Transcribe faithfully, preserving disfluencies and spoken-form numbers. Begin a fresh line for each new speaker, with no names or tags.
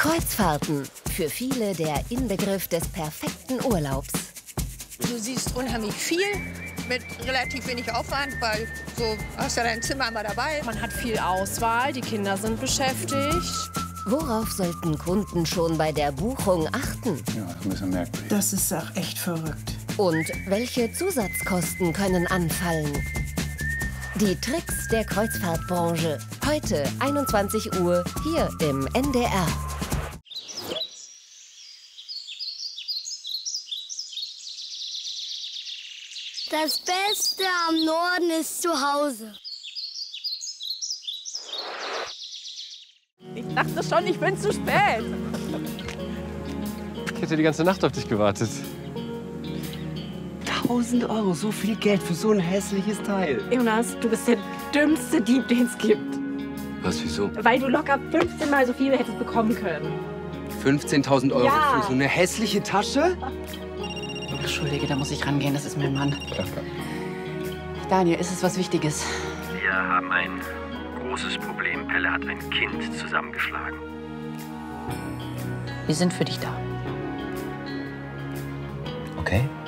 Kreuzfahrten. Für viele der Inbegriff des perfekten Urlaubs.
Du siehst unheimlich viel mit relativ wenig Aufwand, weil so hast du dein Zimmer immer dabei.
Man hat viel Auswahl, die Kinder sind beschäftigt.
Worauf sollten Kunden schon bei der Buchung achten?
Ja, das ist ein bisschen merkwürdig.
Das ist auch echt verrückt.
Und welche Zusatzkosten können anfallen? Die Tricks der Kreuzfahrtbranche. Heute einundzwanzig Uhr hier im N D R.
Das Beste am Norden ist zu Hause.
Ich dachte schon, ich bin zu spät.
Ich hätte die ganze Nacht auf dich gewartet.
tausend Euro, so viel Geld für so ein hässliches Teil.
Jonas, du bist der dümmste Dieb, den es gibt.
Was, wieso?
Weil du locker fünfzehn Mal so viel hättest bekommen können.
fünfzehntausend Euro
Ja.
für so eine hässliche Tasche?
Entschuldige, da muss ich rangehen, das ist mein Mann.
Klar, klar.
Daniel, ist es was Wichtiges?
Wir haben ein großes Problem. Pelle hat ein Kind zusammengeschlagen.
Wir sind für dich da.
Okay.